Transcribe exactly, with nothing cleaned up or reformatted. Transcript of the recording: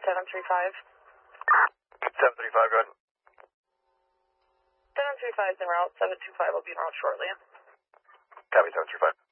seven three five. seven three five, go ahead. seven three five is en route. seven two five will be en route shortly. Copy, seven three five.